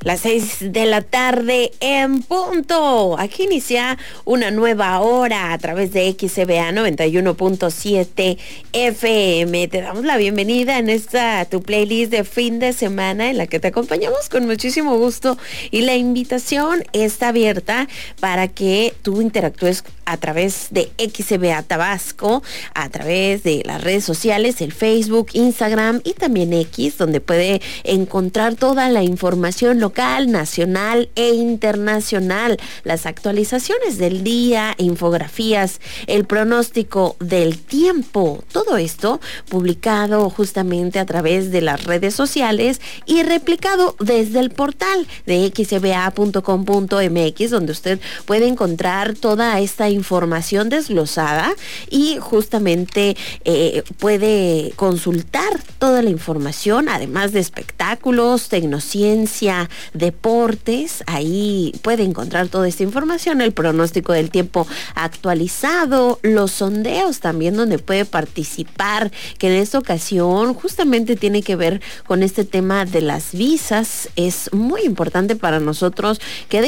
Las 6 de la tarde en punto. Aquí inicia una nueva hora a través de XCBA 91.7 FM. Te damos la bienvenida en esta tu playlist de fin de semana en la que te acompañamos con muchísimo gusto y la invitación está abierta para que tú interactúes a través de XCBA Tabasco, a través de las redes sociales, el Facebook, Instagram y también X, donde puede encontrar toda la información local, nacional e internacional, las actualizaciones del día, infografías, el pronóstico del tiempo, todo esto publicado justamente a través de las redes sociales y replicado desde el portal de xcba.com.mx, donde usted puede encontrar toda esta información desglosada y justamente puede consultar toda la información, además de espectáculos, tecnociencia, deportes. Ahí puede encontrar toda esta información, el pronóstico del tiempo actualizado, los sondeos también donde puede participar, que en esta ocasión justamente tiene que ver con este tema de las visas. Es muy importante para nosotros que